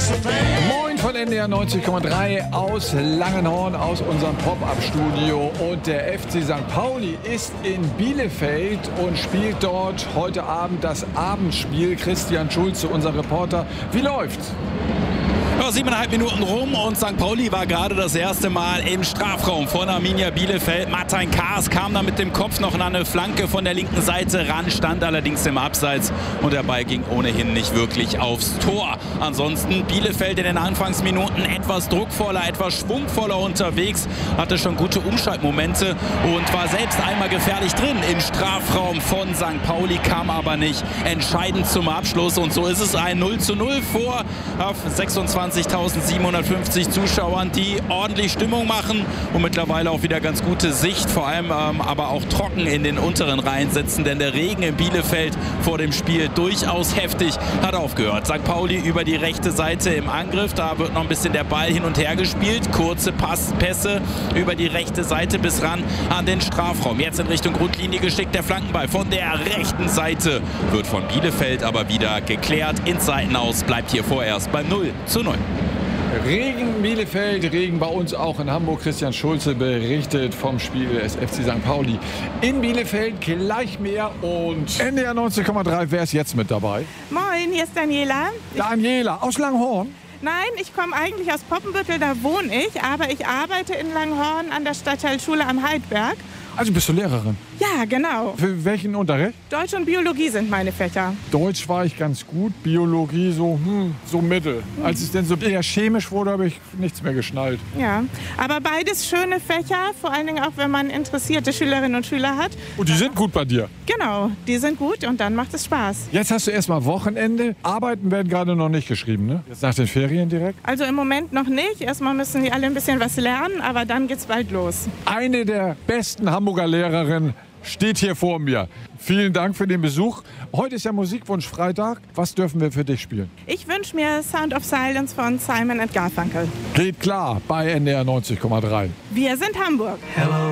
Moin von NDR 90,3 aus Langenhorn, aus unserem Pop-Up-Studio. Und der FC St. Pauli ist in Bielefeld und spielt dort heute Abend das Abendspiel. Christian Schulze, unser Reporter. Wie läuft's? Ja, 7,5 Minuten rum und St. Pauli war gerade das erste Mal im Strafraum von Arminia Bielefeld. Martin Kaas kam da mit dem Kopf noch an eine Flanke von der linken Seite ran, stand allerdings im Abseits und der Ball ging ohnehin nicht wirklich aufs Tor. Ansonsten Bielefeld in den Anfangsminuten etwas druckvoller, etwas schwungvoller unterwegs, hatte schon gute Umschaltmomente und war selbst einmal gefährlich drin im Strafraum von St. Pauli, kam aber nicht entscheidend zum Abschluss und so ist es ein 0:0 vor auf 26.750 Zuschauern, die ordentlich Stimmung machen und mittlerweile auch wieder ganz gute Sicht, vor allem aber auch trocken in den unteren Reihen sitzen, denn der Regen in Bielefeld vor dem Spiel durchaus heftig hat aufgehört. St. Pauli über die rechte Seite im Angriff, da wird noch ein bisschen der Ball hin und her gespielt, kurze Pässe über die rechte Seite bis ran an den Strafraum. Jetzt in Richtung Grundlinie geschickt der Flankenball von der rechten Seite, wird von Bielefeld aber wieder geklärt ins Seitenaus, bleibt hier vorerst bei 0:0. Regen Bielefeld, Regen bei uns auch in Hamburg. Christian Schulze berichtet vom Spiel des FC St. Pauli in Bielefeld. Gleich mehr und NDR 90,3, wer ist jetzt mit dabei? Moin, hier ist Daniela. Daniela aus Langhorn. Nein, ich komme eigentlich aus Poppenbüttel, da wohne ich, aber ich arbeite in Langhorn an der Stadtteilschule am Heidberg. Also bist du Lehrerin? Ja, genau. Für welchen Unterricht? Deutsch und Biologie sind meine Fächer. Deutsch war ich ganz gut, Biologie so mittel. Als es denn so eher chemisch wurde, habe ich nichts mehr geschnallt. Ja, aber beides schöne Fächer, vor allen Dingen auch, wenn man interessierte Schülerinnen und Schüler hat. Und die sind gut bei dir? Genau, die sind gut und dann macht es Spaß. Jetzt hast du erstmal Wochenende. Arbeiten werden gerade noch nicht geschrieben, ne? Jetzt nach den Ferien direkt? Also im Moment noch nicht. Erstmal müssen die alle ein bisschen was lernen, aber dann geht's bald los. Eine der besten Hamburger Lehrerinnen steht hier vor mir. Vielen Dank für den Besuch. Heute ist ja Musikwunsch Freitag. Was dürfen wir für dich spielen? Ich wünsche mir Sound of Silence von Simon & Garfunkel. Geht klar bei NDR 90,3. Wir sind Hamburg. Hello.